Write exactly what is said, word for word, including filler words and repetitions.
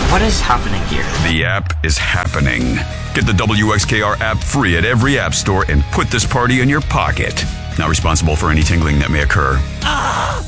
What is happening here? The app is happening. Get the W X K R app free at every app store and put this party in your pocket. Not responsible for any tingling that may occur.